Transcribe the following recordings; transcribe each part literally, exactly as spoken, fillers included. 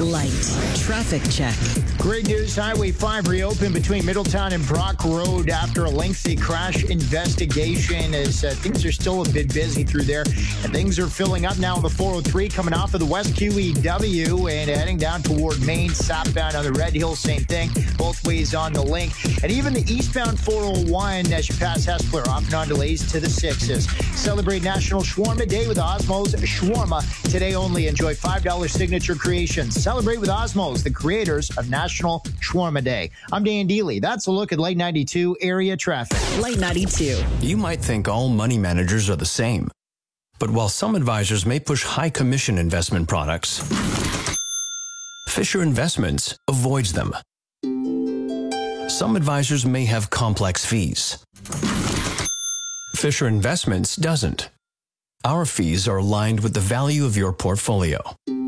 Light traffic check. Great news. Highway five reopened between Middletown and Brock Road after a lengthy crash investigation, as uh, things are still a bit busy through there. And things are filling up now on the four oh three coming off of the West Q E W and heading down toward Maine. Southbound on the Red Hill, same thing. Both ways on the link. And even the eastbound four oh one as you pass Hespeler, off and on delays to the sixes. Celebrate National Shawarma Day with Osmow's Shawarma. Today only. Enjoy five dollars signature creations. Celebrate with Osmow's, the creators of National Shawarma Day. I'm Dan Dealey. That's a look at Light ninety-two area traffic. Light ninety-two. You might think all money managers are the same. But while some advisors may push high commission investment products, Fisher Investments avoids them. Some advisors may have complex fees. Fisher Investments doesn't. Our fees are aligned with the value of your portfolio.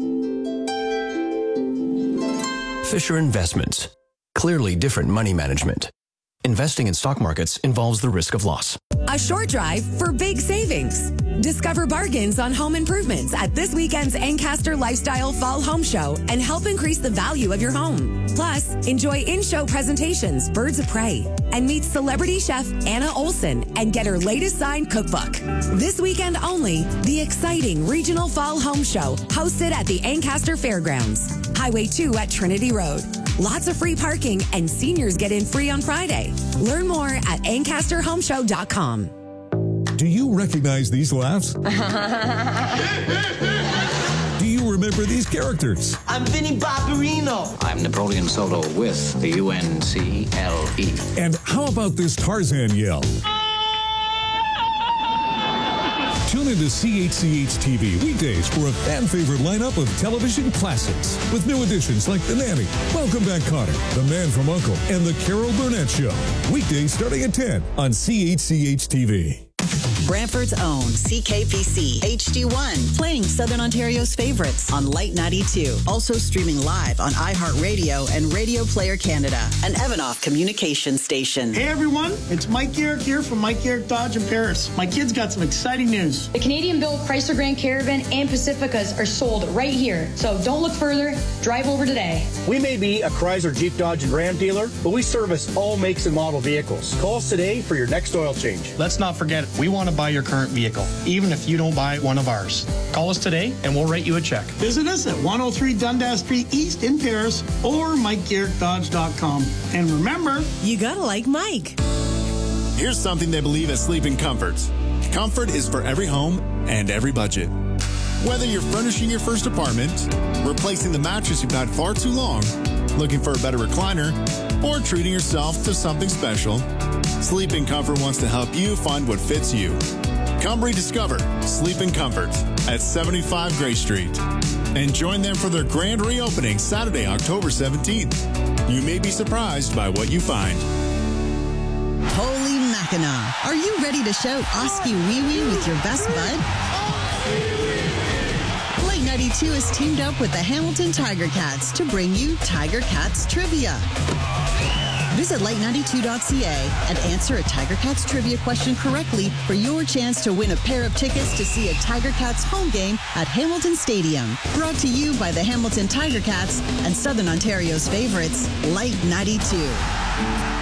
Fisher Investments. Clearly different money management. Investing in stock markets involves the risk of loss. A short drive for big savings. Discover bargains on home improvements at this weekend's Ancaster Lifestyle Fall Home Show and help increase the value of your home. Plus, enjoy in-show presentations, Birds of Prey, and meet celebrity chef Anna Olson and get her latest signed cookbook. This weekend only, the exciting Regional Fall Home Show hosted at the Ancaster Fairgrounds. Highway two at Trinity Road. Lots of free parking and seniors get in free on Friday. Learn more at ancaster home show dot com. Do you recognize these laughs? Do you remember these characters? I'm Vinnie Barbarino. I'm Napoleon Solo with the U N C L E. And how about this Tarzan yell? Tune into C H C H T V weekdays for a fan-favorite lineup of television classics with new additions like The Nanny, Welcome Back Kotter, The Man from U N C L E, and The Carol Burnett Show. Weekdays starting at ten on C H C H T V. Brantford's own C K P C H D one, playing Southern Ontario's favorites on Light ninety-two. Also streaming live on iHeartRadio and Radio Player Canada, an Evanoff communication station. Hey everyone, it's Mike Garrick here from Mike Garrick Dodge in Paris. My kids got some exciting news. The Canadian-built Chrysler Grand Caravan and Pacificas are sold right here. So don't look further, drive over today. We may be a Chrysler, Jeep, Dodge, and Ram dealer, but we service all makes and model vehicles. Call us today for your next oil change. Let's not forget, we want to buy your current vehicle, even if you don't buy one of ours. Call us today and we'll write you a check. Visit us at one oh three Dundas Street East in Paris or mike garrick dodge dot com. And remember, you gotta like Mike. Here's something they believe at Sleeping Comforts. Comfort is for every home and every budget. Whether you're furnishing your first apartment, replacing the mattress you've had far too long, looking for a better recliner, or treating yourself to something special, Sleeping Comfort wants to help you find what fits you. Come rediscover Sleeping Comfort at seventy-five Gray Street and join them for their grand reopening Saturday, October seventeenth. You may be surprised by what you find. Holy Mackinac. Are you ready to shout Oski Wee Wee with your best bud? Light ninety-two has teamed up with the Hamilton Tiger Cats to bring you Tiger Cats Trivia. Visit light ninety-two dot c a and answer a Tiger Cats trivia question correctly for your chance to win a pair of tickets to see a Tiger Cats home game at Hamilton Stadium. Brought to you by the Hamilton Tiger Cats and Southern Ontario's favorites, Light ninety-two.